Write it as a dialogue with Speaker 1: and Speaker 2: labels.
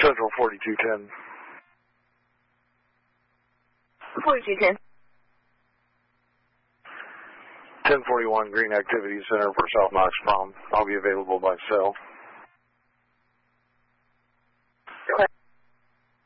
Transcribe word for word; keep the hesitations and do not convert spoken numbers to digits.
Speaker 1: Central forty-two ten.
Speaker 2: forty-two ten.
Speaker 1: ten forty-one Green Activity Center for South Knox Prom. I'll be available by cell.
Speaker 2: Okay.